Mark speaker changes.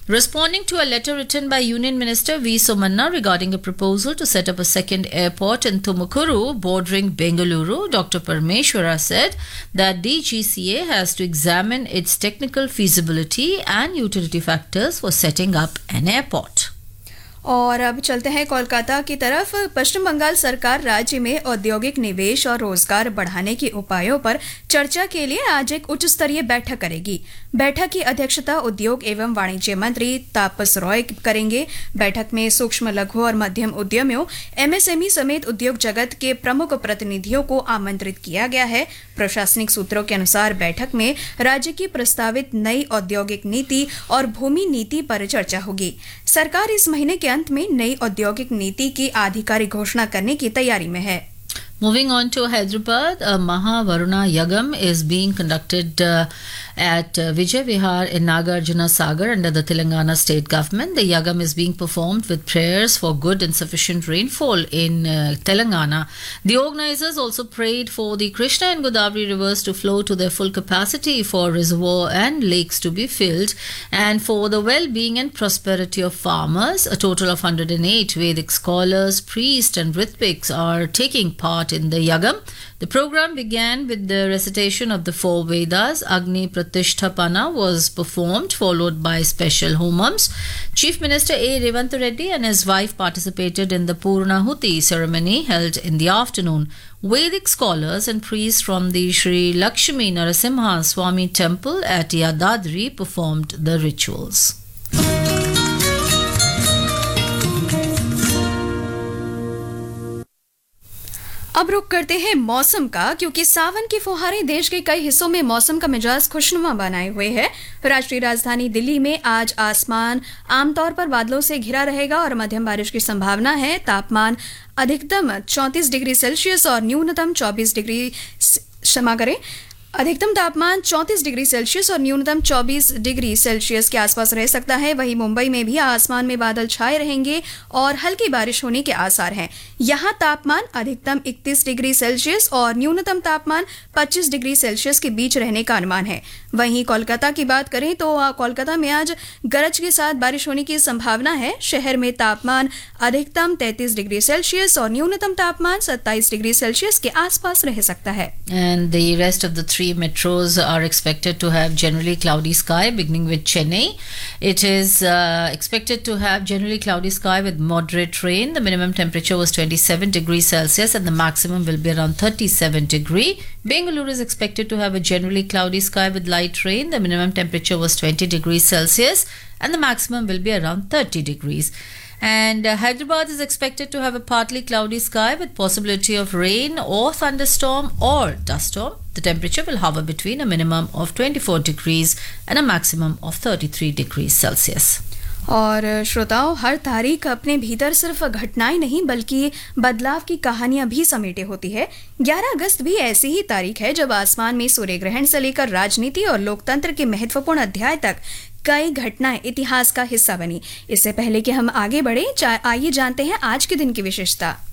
Speaker 1: Responding to a letter written by Union Minister V. Somanna regarding a proposal to set up a second airport in Tumakuru bordering Bengaluru, Dr. Parmeshwara said that DGCA has to examine its technical feasibility and utility factors for setting up an airport.
Speaker 2: और अब चलते हैं कोलकाता की तरफ। पश्चिम बंगाल सरकार राज्य में औद्योगिक निवेश और रोजगार बढ़ाने के उपायों पर चर्चा के लिए आज एक उच्च स्तरीय बैठक करेगी। बैठक की अध्यक्षता उद्योग एवं वाणिज्य मंत्री तापस रॉय करेंगे। बैठक में सूक्ष्म लघु और मध्यम उद्यमियों एमएसएमई समेत उद्योग जगत के प्रमुख प्रतिनिधियों को आमंत्रित किया गया है। प्रशासनिक सूत्रों के अनुसार बैठक में राज्य की प्रस्तावित नई औद्योगिक नीति और भूमि नीति पर चर्चा होगी। सरकार इस महीने के अंत में नई औद्योगिक नीति की आधिकारिक घोषणा करने की तैयारी में है।
Speaker 1: Moving on to Hyderabad, a Mahavaruna Yagam is being conducted at Vijay Vihar in Nagarjuna Sagar under the Telangana state government. The Yagam is being performed with prayers for good and sufficient rainfall in Telangana. The organizers also prayed for the Krishna and Godavari rivers to flow to their full capacity, for reservoir and lakes to be filled, and for the well-being and prosperity of farmers. A total of 108 Vedic scholars, priests and Ritviks are taking part in the Yagam. The program began with the recitation of the four Vedas. Agni Pratisthapana was performed, followed by special homams. Chief Minister A. Revant Reddy and his wife participated in the Purnahuti ceremony held in the afternoon. Vedic scholars and priests from the Sri Lakshmi Narasimha Swami temple at Yadadri performed the rituals.
Speaker 2: अब रुक करते हैं मौसम का, क्योंकि सावन की फुहारें देश के कई हिस्सों में मौसम का मिजाज खुशनुमा बनाए हुए है। राष्ट्रीय राजधानी दिल्ली में आज आसमान आमतौर पर बादलों से घिरा रहेगा और मध्यम बारिश की संभावना है। तापमान अधिकतम 34 डिग्री सेल्सियस और न्यूनतम 24 डिग्री अधिकतम तापमान 34 डिग्री सेल्सियस और न्यूनतम 24 डिग्री सेल्सियस के आसपास रह सकता है। वहीं मुंबई में भी आसमान में बादल छाए रहेंगे और हल्की बारिश होने के आसार हैं। यहां तापमान अधिकतम 31 डिग्री सेल्सियस और न्यूनतम तापमान 25 डिग्री सेल्सियस के बीच रहने का अनुमान है। वहीं कोलकाता की बात करें तो कोलकाता में आज गरज के साथ बारिश होने की संभावना है। शहर में तापमान अधिकतम 33 डिग्री सेल्सियस और न्यूनतम तापमान 27 डिग्री सेल्सियस के आसपास रह सकता है।
Speaker 1: And the rest of the three metros are expected to have generally cloudy sky, beginning with Chennai. It is expected to have generally cloudy sky with moderate rain. The minimum temperature was 27 degrees Celsius and the maximum will be around 37 degrees. Bengaluru is expected to have a generally cloudy sky with light rain. The minimum temperature was 20 degrees Celsius and the maximum will be around 30 degrees. And Hyderabad is expected to have a partly cloudy sky with possibility of rain or thunderstorm or dust storm. The temperature will hover between a minimum of 24 degrees and a maximum of 33 degrees Celsius.
Speaker 2: और श्रोताओं, हर तारीख अपने भीतर सिर्फ घटनाएं नहीं बल्कि बदलाव की कहानियां भी समेटे होती है। 11 अगस्त भी ऐसी ही तारीख है जब आसमान में सूर्य ग्रहण से लेकर राजनीति और लोकतंत्र के महत्वपूर्ण अध्याय तक कई घटनाएं इतिहास का हिस्सा बनी। इससे पहले कि हम आगे बढ़े, आइए जानते हैं आज के दिन की विशेषता।